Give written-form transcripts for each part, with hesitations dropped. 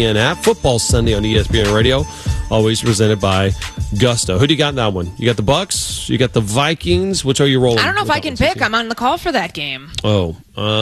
ESPN app. Football Sunday on ESPN Radio, always presented by Gusto. Who do you got in that one? You got the Bucks? You got the Vikings? Which are you rolling? I don't know if I can pick. I'm on the call for that game. Oh,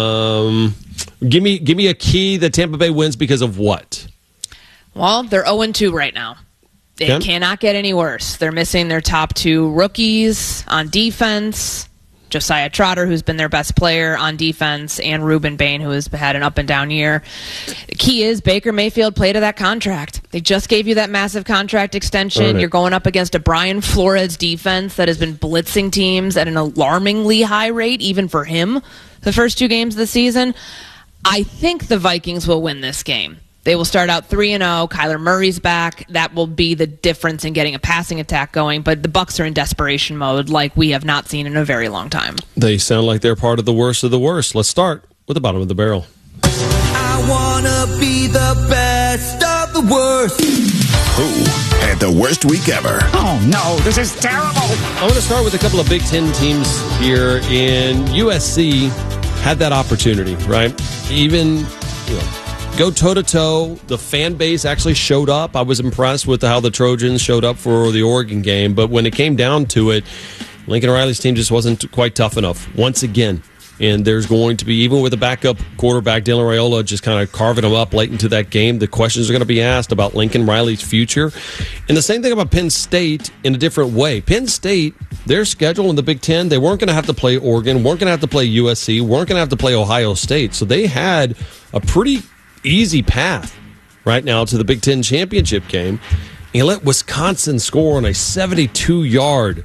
give me a key that Tampa Bay wins because of what? Well, they're 0-2 right now. It cannot get any worse. They're missing their top two rookies on defense. Josiah Trotter, who's been their best player on defense, and Ruben Bain, who has had an up-and-down year. The key is Baker Mayfield played to that contract. They just gave you that massive contract extension. You're going up against a Brian Flores defense that has been blitzing teams at an alarmingly high rate, even for him, the first two games of the season. I think the Vikings will win this game. They will start out 3-0. Kyler Murray's back. That will be the difference in getting a passing attack going. But the Bucs are in desperation mode like we have not seen in a very long time. They sound like they're part of the worst of the worst. Let's start with the bottom of the barrel. I want to be the best of the worst. Who had the worst week ever? Oh, no, this is terrible. I want to start with a couple of Big Ten teams here. And USC had that opportunity, right? Even, go toe-to-toe. The fan base actually showed up. I was impressed with how the Trojans showed up for the Oregon game. But when it came down to it, Lincoln Riley's team just wasn't quite tough enough once again. And there's going to be, even with a backup quarterback, Dylan Raiola, just kind of carving them up late into that game, the questions are going to be asked about Lincoln Riley's future. And the same thing about Penn State in a different way. Penn State, their schedule in the Big Ten, they weren't going to have to play Oregon, weren't going to have to play USC, weren't going to have to play Ohio State. So they had a pretty easy path right now to the Big Ten championship game. And let Wisconsin score on a 72-yard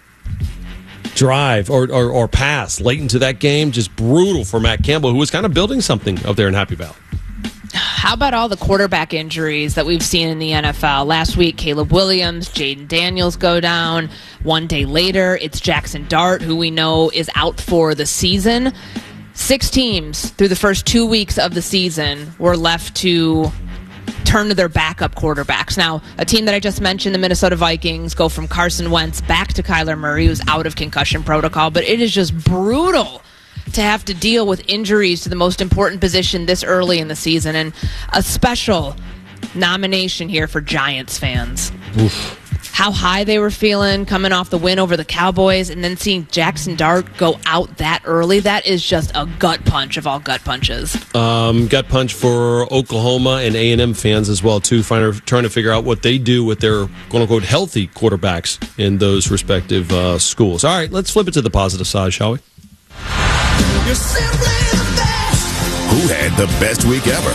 drive or pass late into that game. Just brutal for Matt Campbell, who was kind of building something up there in Happy Valley. How about all the quarterback injuries that we've seen in the NFL? Last week, Caleb Williams, Jaden Daniels go down. One day later, it's Jackson Dart, who we know is out for the season. 6 teams through the first 2 weeks of the season were left to turn to their backup quarterbacks. Now, a team that I just mentioned, the Minnesota Vikings, go from Carson Wentz back to Kyler Murray, who's out of concussion protocol. But it is just brutal to have to deal with injuries to the most important position this early in the season. And a special nomination here for Giants fans. Oof. How high they were feeling coming off the win over the Cowboys, and then seeing Jackson Dart go out that early, that is just a gut punch of all gut punches. Gut punch for Oklahoma and A&M fans as well, too, trying to figure out what they do with their quote-unquote healthy quarterbacks in those respective schools. All right, let's flip it to the positive side, shall we? You're simply the best. Who had the best week ever?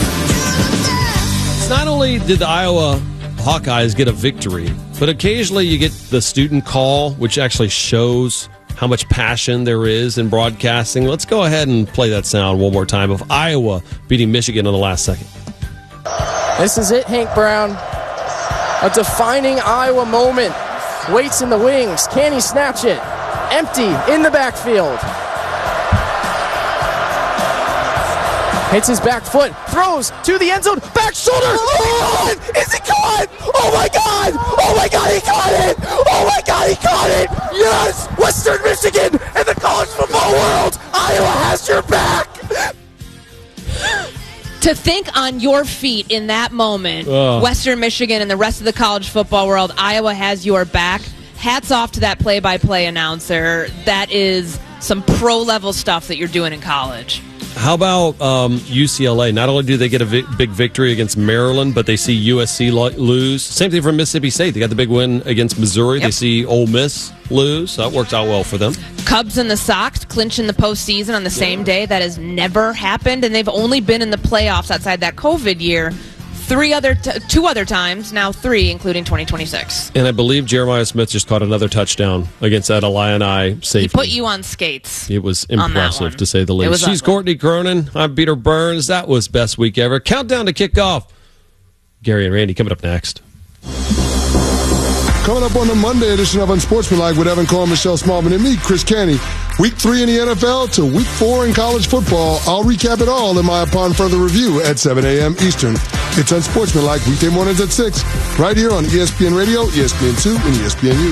Not only did the Iowa Hawkeyes get a victory, but occasionally you get the student call, which actually shows how much passion there is in broadcasting. Let's go ahead and play that sound one more time of Iowa beating Michigan in the last second. This is it, Hank Brown. A defining Iowa moment. Waits in the wings. Can he snatch it? Empty in the backfield. Hits his back foot, throws to the end zone, back shoulder. Oh, is he caught? Oh my God! Oh my God, he caught it! Oh my God, he caught it! Yes! Western Michigan and the college football world, Iowa has your back! To think on your feet in that moment, Western Michigan and the rest of the college football world, Iowa has your back. Hats off to that play-by-play announcer. That is some pro-level stuff that you're doing in college. How about UCLA? Not only do they get a big victory against Maryland, but they see USC lose. Same thing for Mississippi State. They got the big win against Missouri. Yep. They see Ole Miss lose. So that works out well for them. Cubs and the Sox clinching the postseason on the same day. That has never happened, and they've only been in the playoffs outside that COVID year 2 other times, now 3, including 2026. And I believe Jeremiah Smith just caught another touchdown against that Illini safety. He put you on skates. It was impressive, to say the least. She's Courtney Cronin. I'm Peter Burns. That was best week ever. Countdown to kickoff. Gary and Randy coming up next. Coming up on the Monday edition of Unsportsmanlike with Evan Cohen, Michelle Smallman, and me, Chris Canny. Week 3 in the NFL to Week 4 in college football. I'll recap it all in my Upon Further Review at 7 a.m. Eastern. It's Unsportsmanlike weekday mornings at 6, right here on ESPN Radio, ESPN2, and ESPNU.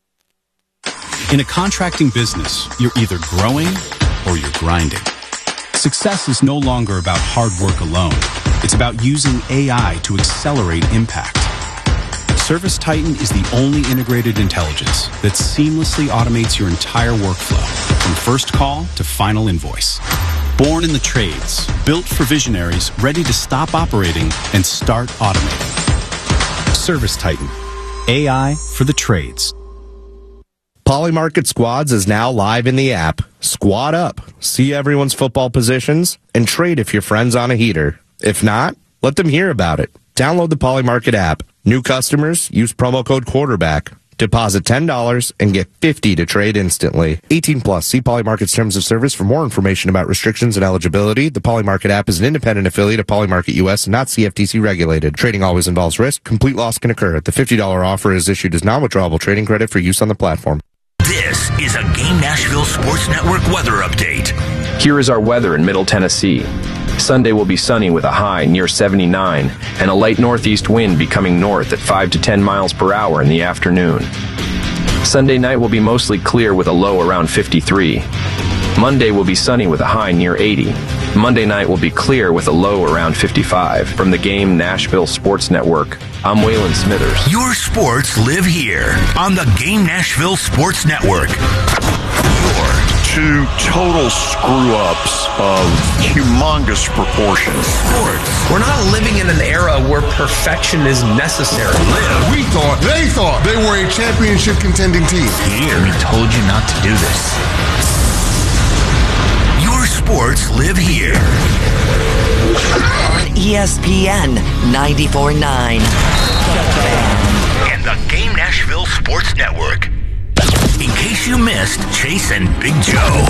In a contracting business, you're either growing or you're grinding. Success is no longer about hard work alone. It's about using AI to accelerate impact. ServiceTitan is the only integrated intelligence that seamlessly automates your entire workflow, from first call to final invoice. Born in the trades, built for visionaries ready to stop operating and start automating. ServiceTitan, AI for the trades. Polymarket Squads is now live in the app. Squad up, see everyone's football positions, and trade if your friend's on a heater. If not, let them hear about it. Download the Polymarket app. New customers, use promo code quarterback. Deposit $10 and get $50 to trade instantly. 18 plus. See Polymarket's terms of service for more information about restrictions and eligibility. The Polymarket app is an independent affiliate of Polymarket US and not CFTC regulated. Trading always involves risk. Complete loss can occur. The $50 offer is issued as non-withdrawable trading credit for use on the platform. This is a Game Nashville Sports Network weather update. Here is our weather in Middle Tennessee. Sunday will be sunny with a high near 79 and a light northeast wind becoming north at 5 to 10 miles per hour in the afternoon. Sunday night will be mostly clear with a low around 53. Monday will be sunny with a high near 80. Monday night will be clear with a low around 55. From the Game Nashville Sports Network, I'm Waylon Smithers. Your sports live here on the Game Nashville Sports Network. Your two total screw-ups of humongous proportions. Sports. We're not living in an era where perfection is necessary. They thought they were a championship contending team. Here, we told you not to do this. Your sports live here. On ESPN 94.9. And the Game Nashville Sports Network. In case you missed Chase and Big Joe.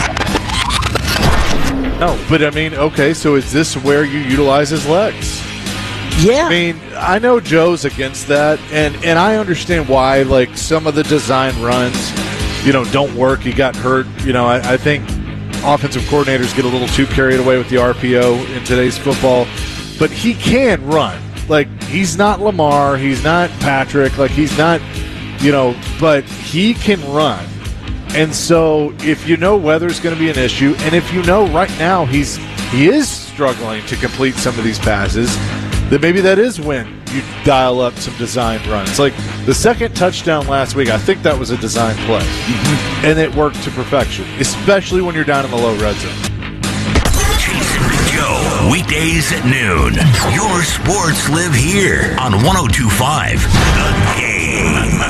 No, but I mean, okay, so is this where you utilize his legs? Yeah. I mean, I know Joe's against that, and I understand why, like, some of the design runs, don't work. He got hurt. I think offensive coordinators get a little too carried away with the RPO in today's football, but he can run. Like, he's not Lamar. He's not Patrick. Like, he's not, but he can run. And so if weather's going to be an issue, and if right now he is struggling to complete some of these passes, then maybe that is when you dial up some design runs. Like the second touchdown last week, I think that was a design play. And it worked to perfection, especially when you're down in the low red zone. Chase and Big Joe, weekdays at noon. Your sports live here on 102.5 The Game.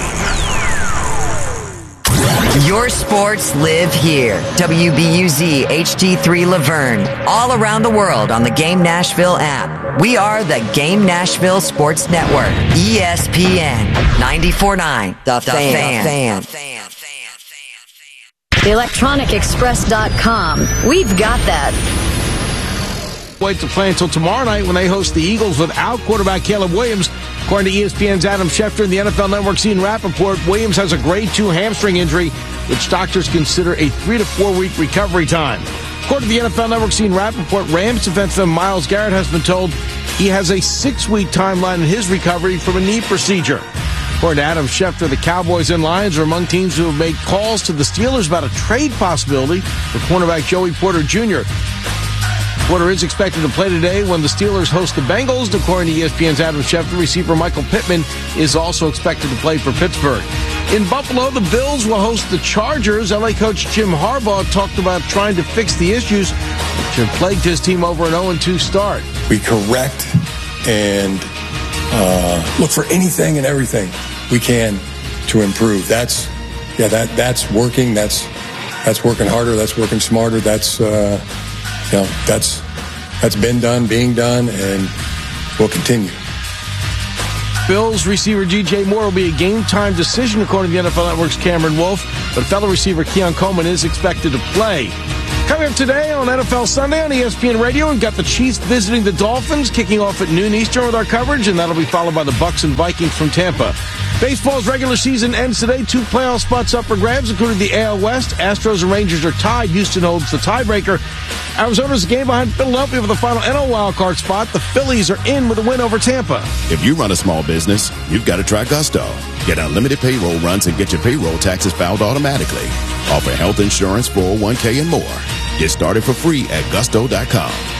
Your sports live here. WBUZ HD3 Laverne. All around the world on the Game Nashville app. We are the Game Nashville Sports Network. ESPN 94.9. The Fan. ElectronicExpress.com. We've got that. Wait to play until tomorrow night when they host the Eagles without quarterback Caleb Williams. According to ESPN's Adam Schefter and the NFL Network's Ian Rappaport, Williams has a grade 2 hamstring injury, which doctors consider a 3 to 4 week recovery time. According to the NFL Network's Ian Rappaport, Rams defenseman Myles Garrett has been told he has a 6-week timeline in his recovery from a knee procedure. According to Adam Schefter, the Cowboys and Lions are among teams who have made calls to the Steelers about a trade possibility for cornerback Joey Porter Jr. Porter is expected to play today when the Steelers host the Bengals. According to ESPN's Adam Schefter, receiver Michael Pittman is also expected to play for Pittsburgh. In Buffalo, the Bills will host the Chargers. LA coach Jim Harbaugh talked about trying to fix the issues which have plagued his team over an 0-2 start. We correct and look for anything and everything we can to improve. That's working. That's working harder. That's working smarter. That's been done, being done, and will continue. Bills receiver G.J. Moore will be a game-time decision, according to the NFL Network's Cameron Wolfe, but fellow receiver Keon Coleman is expected to play. Coming up today on NFL Sunday on ESPN Radio, we've got the Chiefs visiting the Dolphins, kicking off at noon Eastern with our coverage, and that'll be followed by the Bucs and Vikings from Tampa. Baseball's regular season ends today. 2 playoff spots up for grabs, including the AL West. Astros and Rangers are tied. Houston holds the tiebreaker. Arizona's a game behind Philadelphia for the final NL wildcard spot. The Phillies are in with a win over Tampa. If you run a small business, you've got to try Gusto. Get unlimited payroll runs and get your payroll taxes filed automatically. Offer health insurance, 401k, and more. Get started for free at gusto.com.